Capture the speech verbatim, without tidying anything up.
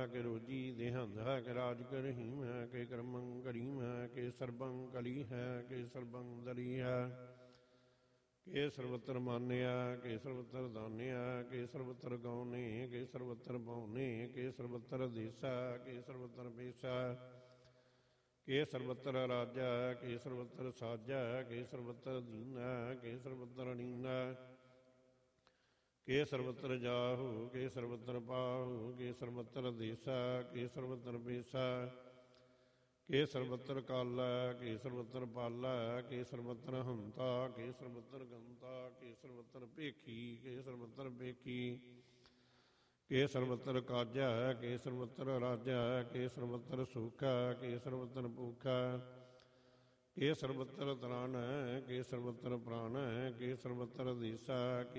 ਕਿ ਰੋਜੀ ਦੇਹੰਦ ਹੈ ਕਿ ਰਾਜ ਕਰਹੀਮ ਹੈ ਕਿ ਕਰਮੰ ਕਰੀਮ ਹੈ ਕਿ ਸਰਬੰ ਕਲੀ ਹੈ ਕਿ ਸਰਬੰ ਦਰੀ ਹੈ ਕਿ ਸਰਬਤਰ ਮਾਨਿਆ ਕਿ ਸਰਬਤਰ ਦਾਨਿਆ ਕਿ ਸਰਬਤਰ ਗਾਉਨੇ ਕਿ ਸਰਬਤਰ ਬਾਉਨੇ ਕਿ ਸਰਬਤਰ ਦੇਸਾ ਕਿ ਸਰਬਤਰ ਬੇਸਾ ਕਿ ਸਰਬਤਰ ਰਾਜਾ ਕਿ ਸਰਬਤਰ ਸਾਜਾ ਕਿ ਸਰਬਤਰ ਦੀਨਾ ਕਿ ਸਰਬਤਰ ਨੀਨਾ ਕਿ ਸਰਬਤਰ ਜਾਹੂ ਕਿ ਸਰਬਤਰ ਪਾਹੂ ਕਿ ਸਰਬਤਰ ਦੇਸਾ ਕਿ ਸਰਬਤਰ ਬੇਸਾ ਕਿ ਸਰਬਤਰ ਕਾਲਾ ਕਿ ਸਰਬਤਰ ਪਾਲਾ ਕਿ ਸਰਬਤਰ ਹੰਤਾ ਕਿ ਸਰਬਤਰ ਗੰਤਾ ਕਿ ਸਰਬਤਰ ਭੇਖੀ ਕਿ ਸਰਬਤਰ ਭੇਖੀ ਕਿ ਸਰਬਤਰ ਕਾਜਾ ਕਿ ਸਰਬਤਰ ਰਾਜਾ ਕਿ ਸਰਬਤਰ ਸੂਖਾ ਕਿ ਸਰਬਤਰ ਭੂਖਾ ਕਿ ਸਰਬਤਰ ਤਰਾਨ ਕਿ ਸਰਬਤਰ ਪ੍ਰਾਣ ਕਿ ਸਰਬਤਰ ਦੇਸਾ